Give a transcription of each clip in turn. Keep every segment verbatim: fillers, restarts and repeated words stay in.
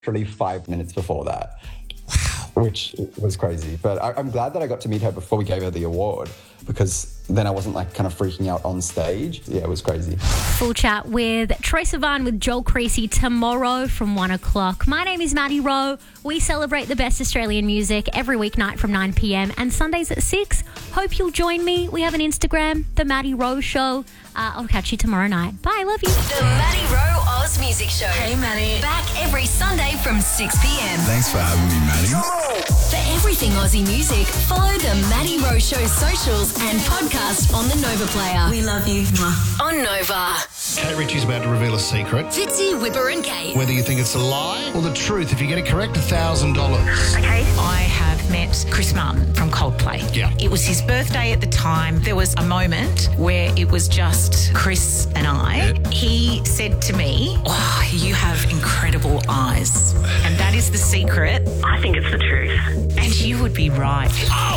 literally five minutes before that. Wow. Which was crazy. But I, I'm glad that I got to meet her before we gave her the award, because then I wasn't like kind of freaking out on stage. Yeah, it was crazy. Full chat with Troye Sivan with Joel Creasy tomorrow from one o'clock. My name is Maddie Rowe. We celebrate the best Australian music every weeknight from nine p.m. and Sundays at six. Hope you'll join me. We have an Instagram, The Maddie Rowe Show. Uh, I'll catch you tomorrow night. Bye, love you. The Maddie Rowe Oz Music Show. Hey, Maddie. Back every Sunday from six p.m. Thanks for having me, Maddie. For everything Aussie music, follow the Maddie Rowe Show socials and podcast on the Nova Player. We love you. On Nova. Kate Ritchie's about to reveal a secret. Fitzy, Whipper and Kate. Whether you think it's a lie or the truth, if you get it correct, one thousand dollars. Okay. I have met Chris Martin from Coldplay. Yeah. It was his birthday at the time. There was a moment where it was just Chris and I. Yeah. He said to me, oh, you have incredible eyes. And that is the secret. I think it's the truth. And you would be right. Oh,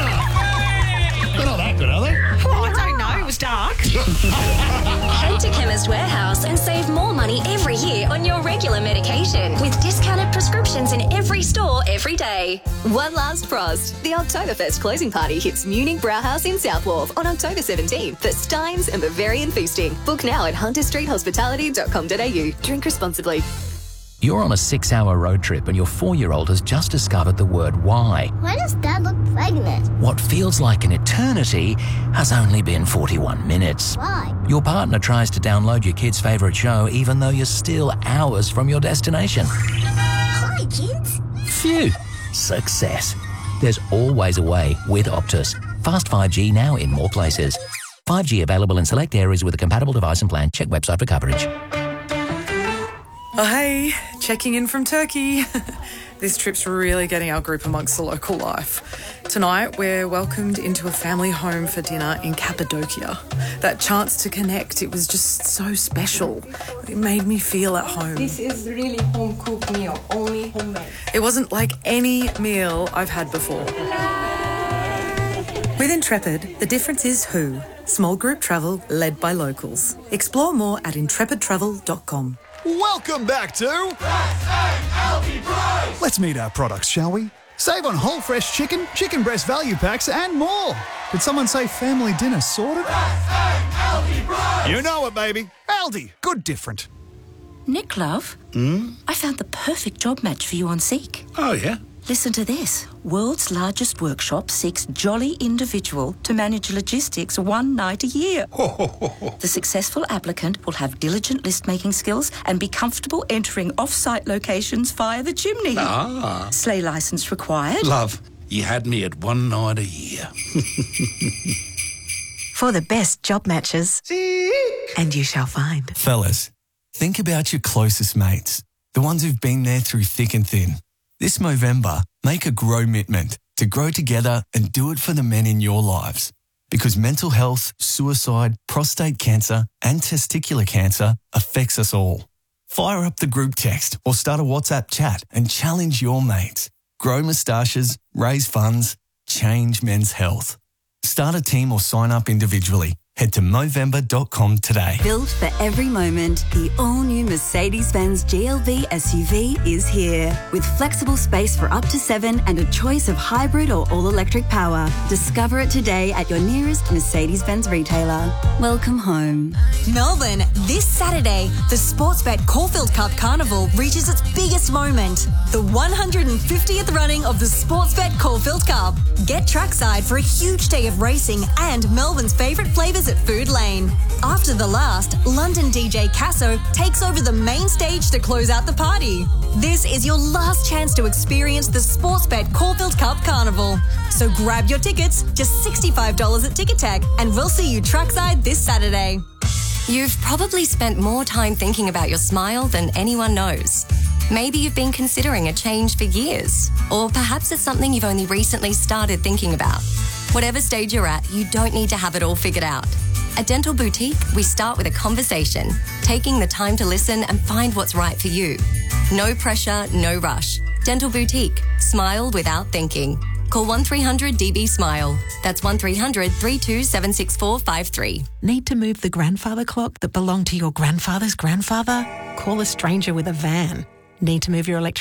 Fiona! They're not that good, are they? Oh, I don't know. It was dark. Head to Chemist Warehouse and save more money every year on your regular medication with discounted prescriptions in every store every day. One last frost. The Oktoberfest closing party hits Munich Brauhaus in South Wharf on October seventeenth for Steins and Bavarian feasting. Book now at hunter street hospitality dot com dot a u. Drink responsibly. You're on a six-hour road trip and your four-year-old has just discovered the word why. Why does Dad look pregnant? What feels like an eternity has only been forty-one minutes. Why? Your partner tries to download your kid's favourite show even though you're still hours from your destination. Hi, kids. Phew. Success. There's always a way with Optus. Fast five G now in more places. five G available in select areas with a compatible device and plan. Check website for coverage. Oh, hey, checking in from Turkey. This trip's really getting our group amongst the local life. Tonight, we're welcomed into a family home for dinner in Cappadocia. That chance to connect, it was just so special. It made me feel at home. This is really home-cooked meal, only homemade. It wasn't like any meal I've had before. With Intrepid, the difference is who. Small group travel led by locals. Explore more at intrepid travel dot com. Welcome back to Let's meet our products, shall we? Save on whole fresh chicken, chicken breast value packs and more. Did someone say family dinner sorted? You know it, baby. Aldi. Good different. Nick, love, Hmm? I found the perfect job match for you on Seek. Oh, yeah? Listen to this. World's largest workshop seeks jolly individual to manage logistics one night a year. The successful applicant will have diligent list-making skills and be comfortable entering off-site locations via the chimney. Ah. Sleigh licence required. Love, you had me at one night a year. For the best job matches. Seek. And you shall find. Fellas, think about your closest mates, the ones who've been there through thick and thin. This Movember, make a grow-mitment to grow together and do it for the men in your lives. Because mental health, suicide, prostate cancer and testicular cancer affects us all. Fire up the group text or start a WhatsApp chat and challenge your mates. Grow moustaches, raise funds, change men's health. Start a team or sign up individually. Head to movember dot com today. Built for every moment, the all-new Mercedes-Benz G L B S U V is here. With flexible space for up to seven and a choice of hybrid or all-electric power. Discover it today at your nearest Mercedes-Benz retailer. Welcome home. Melbourne, this Saturday, the Sportsbet Caulfield Cup Carnival reaches its biggest moment. The one hundred fiftieth running of the Sportsbet Caulfield Cup. Get trackside for a huge day of racing and Melbourne's favourite flavours at Food Lane. After the last, London D J Casso takes over the main stage to close out the party. This is your last chance to experience the Sportsbet Caulfield Cup Carnival. So grab your tickets, just sixty-five dollars at Ticketek, and we'll see you trackside this Saturday. You've probably spent more time thinking about your smile than anyone knows. Maybe you've been considering a change for years, or perhaps it's something you've only recently started thinking about. Whatever stage you're at, you don't need to have it all figured out. At Dental Boutique, we start with a conversation, taking the time to listen and find what's right for you. No pressure, no rush. Dental Boutique. Smile without thinking. Call one three hundred D B SMILE. That's one three hundred, three two seven, six four five three. Need to move the grandfather clock that belonged to your grandfather's grandfather? Call a stranger with a van. Need to move your electricity?